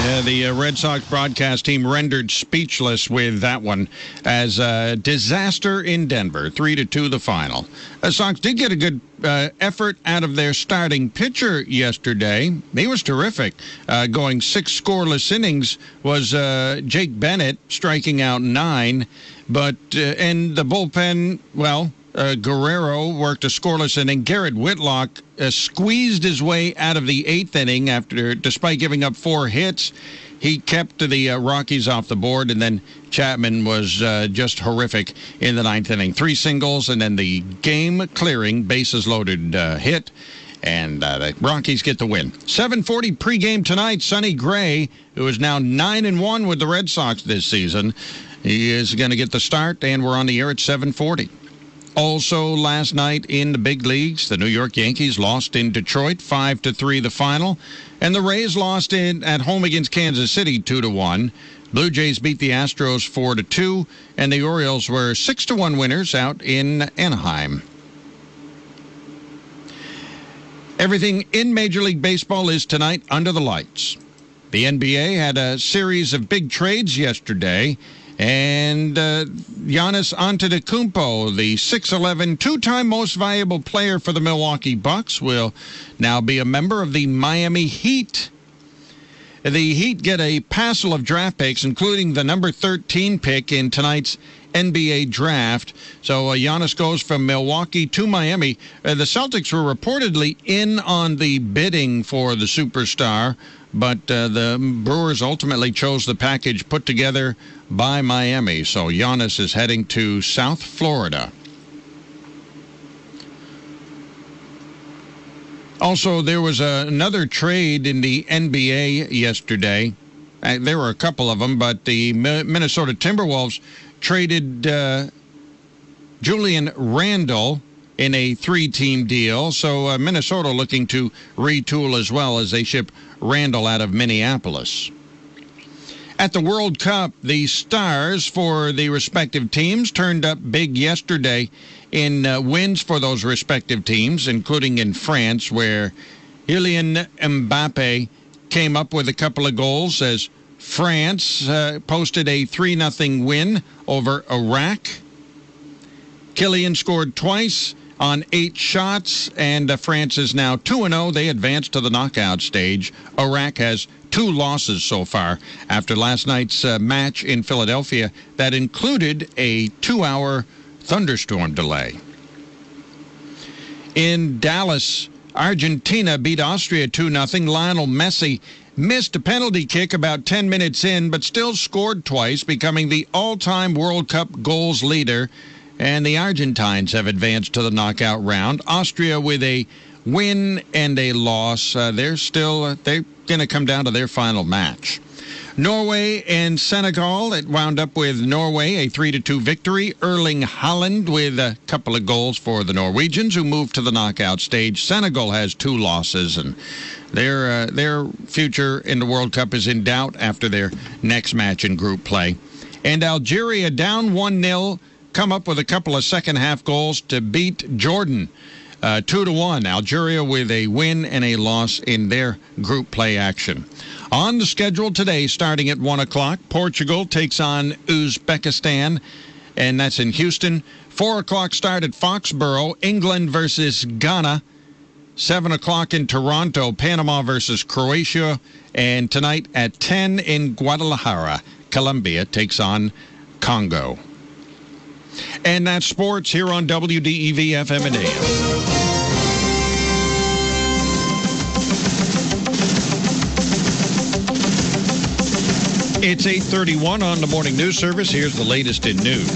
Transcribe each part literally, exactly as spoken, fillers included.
Uh, the uh, Red Sox broadcast team rendered speechless with that one as a disaster in Denver. Three to two, the final. The Sox did get a good uh, effort out of their starting pitcher yesterday. He was terrific. Uh, going six scoreless innings was uh, Jake Bennett, striking out nine. But uh, and the bullpen, well, uh, Guerrero worked a scoreless inning. Garrett Whitlock uh, squeezed his way out of the eighth inning after, despite giving up four hits. He kept the uh, Rockies off the board, and then Chapman was uh, just horrific in the ninth inning. Three singles, and then the game-clearing, bases-loaded uh, hit, and uh, the Rockies get the win. seven forty pregame tonight. Sonny Gray, who is now nine and one with the Red Sox this season, he is going to get the start, and we're on the air at seven forty. Also, last night in the big leagues, the New York Yankees lost in Detroit, five to three the final. And the Rays lost in at home against Kansas City, two to one. Blue Jays beat the Astros four to two. And the Orioles were six to one winners out in Anaheim. Everything in Major League Baseball is tonight under the lights. The N B A had a series of big trades yesterday. And uh, Giannis Antetokounmpo, the six eleven, two-time most valuable player for the Milwaukee Bucks, will now be a member of the Miami Heat. The Heat get a passel of draft picks, including the number thirteen pick in tonight's N B A draft. So uh, Giannis goes from Milwaukee to Miami. Uh, the Celtics were reportedly in on the bidding for the superstar, but uh, the Brewers ultimately chose the package put together by Miami. So Giannis is heading to South Florida. Also, there was a, another trade in the N B A yesterday. Uh, there were a couple of them, but the Mi- Minnesota Timberwolves traded uh, Julian Randle in a three-team deal. So uh, Minnesota looking to retool as well as they ship Randle out of Minneapolis. At the World Cup, the stars for the respective teams turned up big yesterday in uh, wins for those respective teams, including in France, where Kylian Mbappe came up with a couple of goals as France uh, posted a three nothing win over Iraq. Kylian scored twice on eight shots, and uh, France is now two and oh. They advanced to the knockout stage. Iraq has two losses so far after last night's uh, match in Philadelphia that included a two-hour thunderstorm delay. In Dallas, Argentina beat Austria two nothing. Lionel Messi missed a penalty kick about ten minutes in, but still scored twice, becoming the all-time World Cup goals leader. And the Argentines have advanced to the knockout round. Austria with a win and a loss. Uh, they're still uh, they're going to come down to their final match. Norway and Senegal. It wound up with Norway a three to two victory. Erling Haaland with a couple of goals for the Norwegians, who moved to the knockout stage. Senegal has two losses, and their uh, their future in the World Cup is in doubt after their next match in group play. And Algeria down one nil. Come up with a couple of second-half goals to beat Jordan, uh, two to one. Algeria with a win and a loss in their group play action. On the schedule today, starting at one o'clock, Portugal takes on Uzbekistan, and that's in Houston. four o'clock start at Foxborough, England versus Ghana. seven o'clock in Toronto, Panama versus Croatia. And tonight at ten in Guadalajara, Colombia takes on Congo. And that's sports here on W D E V F M and A M. It's eight thirty-one on the Morning News Service. Here's the latest in news.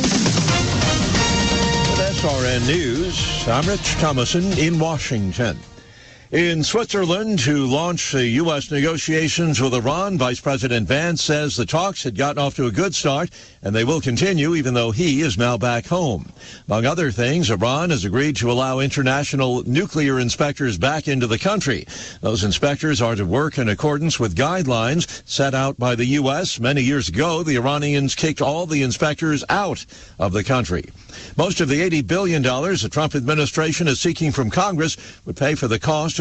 With S R N News, I'm Rich Thomason in Washington. In Switzerland, to launch the U S negotiations with Iran, Vice President Vance says the talks had gotten off to a good start, and they will continue even though he is now back home. Among other things, Iran has agreed to allow international nuclear inspectors back into the country. Those inspectors are to work in accordance with guidelines set out by the U S. Many years ago, the Iranians kicked all the inspectors out of the country. Most of the eighty billion dollars the Trump administration is seeking from Congress would pay for the cost